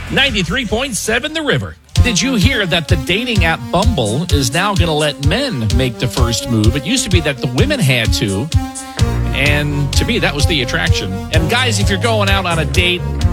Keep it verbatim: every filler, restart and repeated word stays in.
ninety-three point seven The River. Did you hear that the dating app Bumble is now going to let men make the first move? It used to be that the women had to. And to me, that was the attraction. And guys, if you're going out on a date,